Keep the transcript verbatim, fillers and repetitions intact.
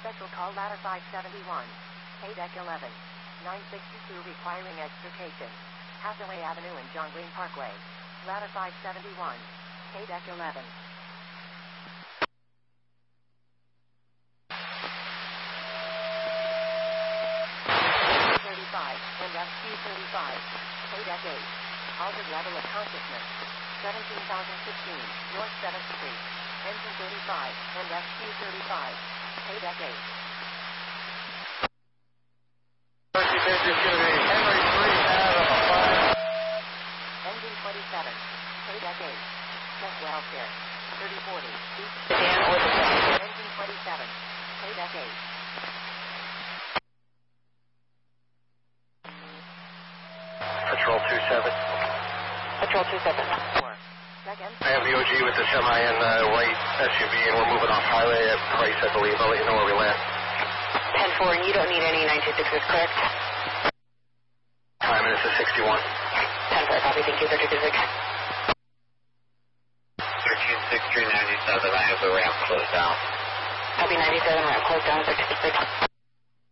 Special call ladder five seventy-one. K deck eleven. nine sixty-two requiring extrication. Hathaway Avenue and John Green Parkway. Ladder five seventy-one. K deck eleven. thirty-five. Wind F Q thirty-five. K deck eight. Altered level of consciousness. seventeen thousand fifteen. North seventh Street. Engine thirty-five. Wind F Q thirty-five. K deck eight. Engine twenty-seven. K deck eight. Check welfare. thirty forty. East Sedan Orbit. Engine twenty-seven. K deck eight. Patrol two seven. Patrol two seven. four. Second. I have the O G with the semi and the white S U V, and we're moving off highway at Price, I believe. I'll let you know where we land. ten four, and you don't need any nine two sixes, correct? Time is sixty-one. ten four, copy. Thank you, thirty-two six. thirteen six three ninety-seven, I have the ramp closed down. Copy ninety-seven, ramp closed down, thirty-two six.